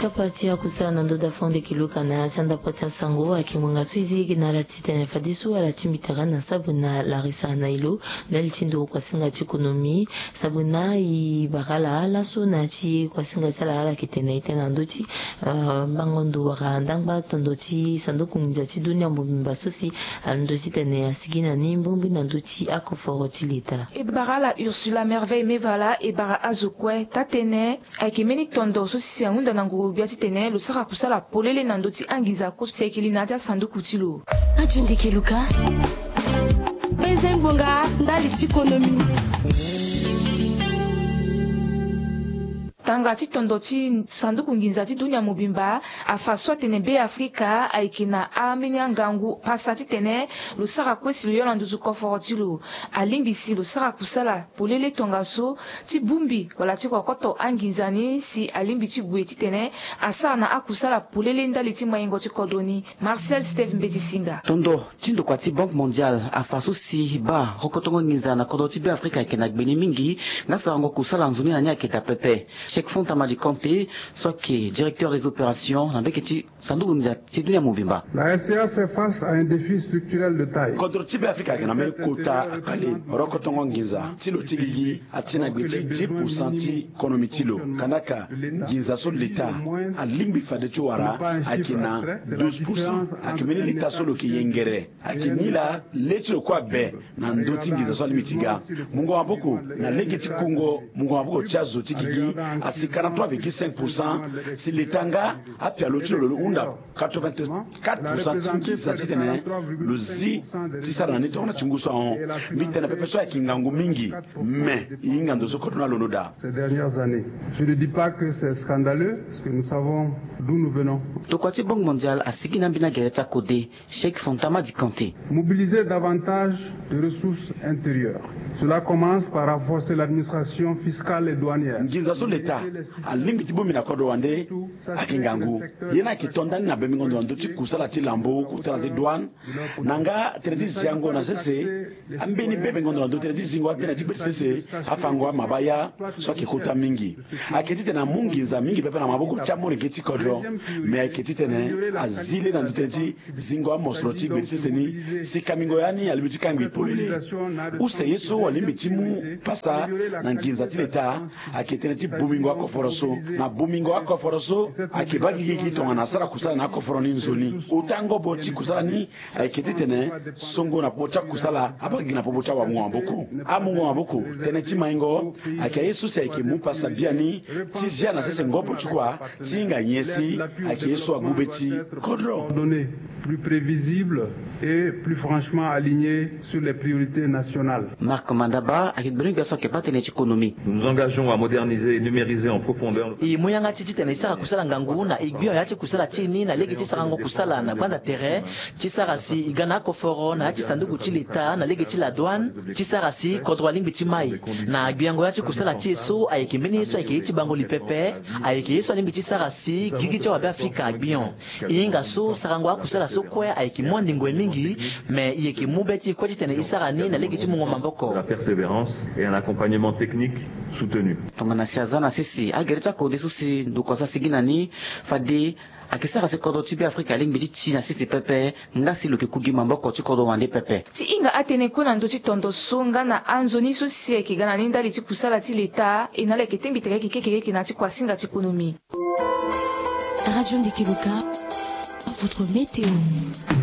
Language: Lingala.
kapati ya kusana ndo dafonde kiluka na sanda pata sango akimwanga swizi ginala titene fadisu ala chimbitara na sabuna Larissa Nailo nalchindo kwa singa chikonomi sabuna I bagala ala so na chi kwa singa chala ala kitene itena ndochi bangondo waka ndangba tondochi sando kunja chi dunia mbumba sosi ndochi tene asigina ni mbumbi na ndochi akoforo chilita e bagala Ursula Merveille Mevala e bara azokwe tatene akimeni tondo sosi unda nangu biati tene lo saka kusala polele na ndoti angiza ko sekili na ta sanduku tilo ajundi keluka Benzengbonga ndali sikonomi tanga ti tondo ti sanduku nginza ti dunia mobimba afaswa tene be Afrika aikina amini angangu pasa ti tene lo saka kwesi lo yona nduzu koforo ti lo alimbisi lo saka kusala polele tonga so ti bumbi wala ti kokoto anginzani si alimbi ti bue ti tene asa na akusala polele ndali ti mayengo ti kodoni Marcel Steve Mbeti Singa tondo tindo kwa ti Banque Mondiale afaso si ba rokotongo nginza na kodo ti be Afrika aikina gbeni mingi ngasa ngo kusala nzuni na nya keta pepe Cheikh Fontamadi Kanté, soit qui est directeur des opérations, la RCA fait face à un défi structurel de taille. Contre Tibé Africa, qui n'a même quota à Calais, Rokotongo Nginza, Tilo Tigigi, Atina Gwiti, 10% économie Tilo, Kanaka, Nginza sur l'État, à Limbi Fadechuara, Akina, 12%, Akimeni l'État solo qui yengere, Akinila, l'Étio quoi bé, Nandoti Nginza sur l'Imitiga, Mungo Aboko, na Legeti Congo, Mungo Aboko Tchazo Tigigi, à 43,5%, si l'Étanga a pu allonger le Unda 84% qui s'attendait le zi si ça n'en est on a tungu son mitena pepe so kingangu mingi mais ingando so kotuna lonoda ces dernières années. Je ne dis pas que c'est scandaleux parce que nous savons d'où nous venons. Tokwati Banque Mondiale a signé Nambina Gereta Kodé, Cheikh Fontamadi Kanté. Mobiliser davantage de ressources intérieures. Cela commence par renforcer l'administration fiscale et douanière. Nginza so l'État a limiti bomi na kodo wande akingangu yena kitondani na bemingondo ndo ti kusala ti lambo kutala ti douane nanga tredi ziango na sese ambeni bemingondo ndo tredi zingwa tena ti sese afangwa mabaya so kikuta mingi aketite na munginza mingi pepe na maboko chamori kiti kodro me aketite ne azile na ndo tredi zingwa mosloti sese ni sikamingo yani alimiti kangi polele use yeso walimiti mu pasta na nginza ti l'État aketene ti bumingo akoforoso na bumingo akoforoso akibaki kiki tonga na sara kusala na akoforo nzoni utango boti kusala ni aketitene songo na pota kusala abaki na pobota wa mwamboko amungo maboko tene ti maingo akayesu se akimu pasa biani tizia na sese ngopo chukwa tinga nyesi akayesu agubeti kodro données plus prévisibles et plus franchement alignées sur les priorités nationales. Marc Mandaba akibringa so ke patene économie. Nous nous engageons à moderniser et numériser en profondeur. Imuyanga titite na sara kusala ngangu na igbio yati kusala chini na lege tisara ngo kusala na banda terrain tisara si igana koforo na yati sanduku chilita na lege chila douane tisara si kodroling bitimai na igbiango yati kusala chiso ayekimeni so ayeki bango lipepe ayeki so limbi tisara si gigi cha wa Afrika agbion inga so sarango kusala so kwe ayeki mwandingo mingi me yeki mubeti kwa titene isara ni na lege timungo mamboko la persévérance et un accompagnement technique soutenu. Tongana siazana sisi agereta kode susi ndukosa sigina ni fade akisara se kodo tibi Afrika ling biti tina sisi pepe ngasi loke kugima mboko ti kodo wande pepe ti inga atene kuna ndo ti tondo songa na anzoni so sieki gana ninda li ti kusala ti l'État enale ke tembi tere keke na ti kwasinga ti économie. Radio Ndikiluka, votre météo.